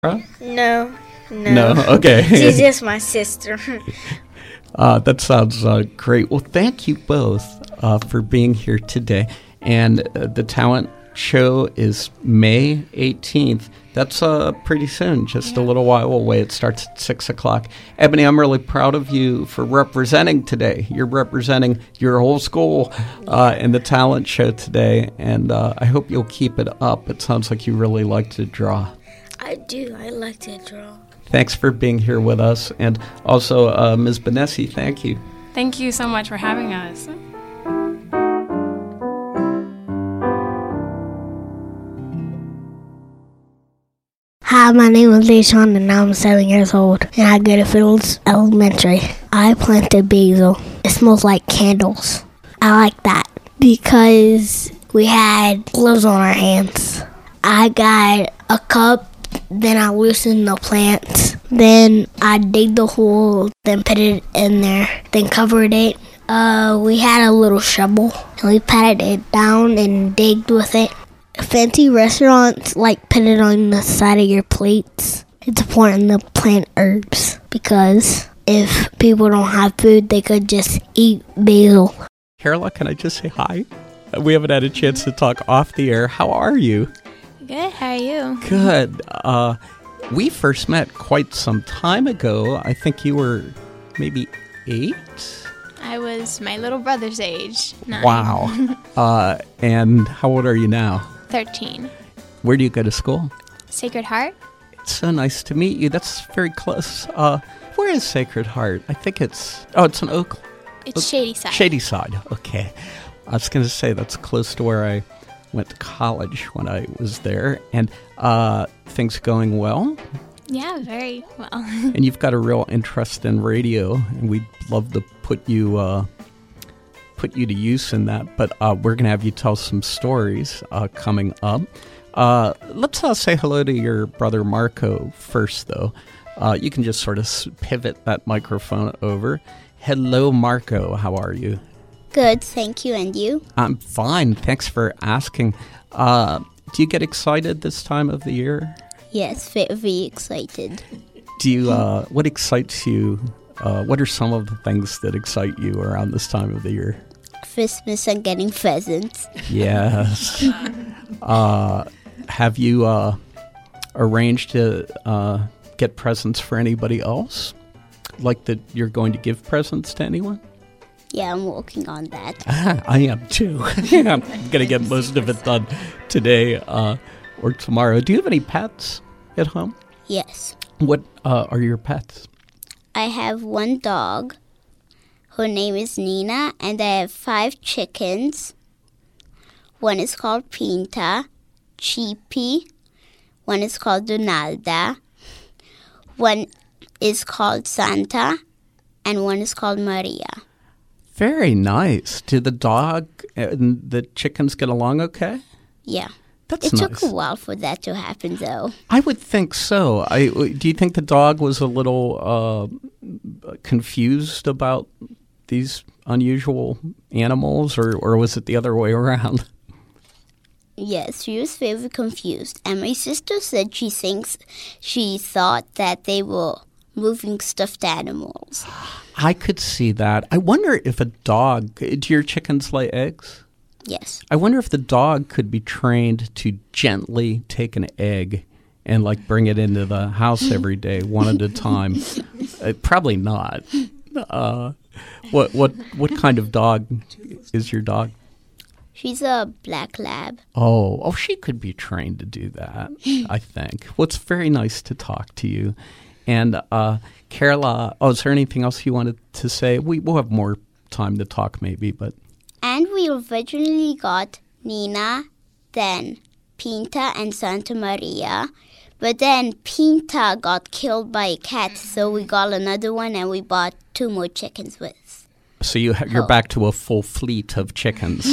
Huh? No. No? Okay. She's just my sister. That sounds great. Well, thank you both for being here today. And the talent show is May 18th. That's pretty soon, just a little while away. It starts at 6 o'clock. Ebony, I'm really proud of you for representing today. You're representing your whole school in the talent show today, and I hope you'll keep it up. It sounds like you really like to draw. I do. I like to draw. Thanks for being here with us. And also, Ms. Benessi, thank you. Thank you so much for having us. Hi, my name is Deshaun, and I'm 7 years old, and I go to Fields Elementary. I planted basil. It smells like candles. I like that because we had gloves on our hands. I got a cup, then I loosened the plants, then I digged the hole, then put it in there, then covered it. We had a little shovel, and we patted it down and digged with it. Fancy restaurants put it on the side of your plates. It's important to plant herbs because if people don't have food, they could just eat basil. Carola, can I just say hi? We haven't had a chance to talk off the air. How are you? Good, how are you? Good. We first met quite some time ago. I think you were maybe 8? I was my little brother's age. 9. Wow. And how old are you now? 13. Where do you go to school? Sacred Heart? It's so nice to meet you. That's very close. Where is Sacred Heart? I think it's in Oak. It's Shady Side. Shady Side, okay. I was going to say that's close to where I went to college when I was there. And things going well? Yeah, very well. And you've got a real interest in radio, and we'd love to put you to use in that. But we're going to have you tell some stories coming up. Let's say hello to your brother Marco first, though. You can just sort of pivot that microphone over. Hello, Marco. How are you? Good, thank you. And you? I'm fine. Thanks for asking. Do you get excited this time of the year? Yes, very excited. Do you? What excites you? What are some of the things that excite you around this time of the year? Christmas and getting presents. Yes. Have you arranged to get presents for anybody else? Like that you're going to give presents to anyone? Yeah, I'm working on that. I am too. I'm going to get most of it done today or tomorrow. Do you have any pets at home? Yes. What are your pets? I have one dog. Her name is Nina, and I have 5 chickens. One is called Pinta, Chippy. One is called Donalda. One is called Santa, and one is called Maria. Very nice. Do the dog and the chickens get along okay? Yeah. That's nice. It took a while for that to happen, though. I would think so. Do you think the dog was a little confused about these unusual animals, or was it the other way around? Yes, she was very confused. And my sister said she thought that they were moving stuffed animals. I could see that. I wonder if a dog, do your chickens lay eggs? Yes. I wonder if the dog could be trained to gently take an egg and bring it into the house every day, one at a time. Probably not. What kind of dog is your dog? She's a black lab. Oh, she could be trained to do that, I think. Well, it's very nice to talk to you. And Carola, is there anything else you wanted to say? We'll have more time to talk maybe, but... And we originally got Nina, then Pinta and Santa Maria. But then Pinta got killed by a cat, so we got another one and we bought 2 more chickens with. So you're back to a full fleet of chickens.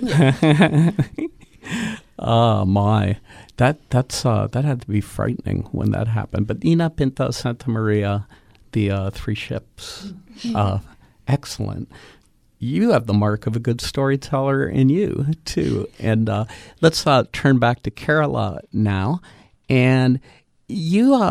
Oh, my. That had to be frightening when that happened. But Nina, Pinta, Santa Maria, the 3 ships. Excellent. You have the mark of a good storyteller in you, too. And let's turn back to Carola now. And you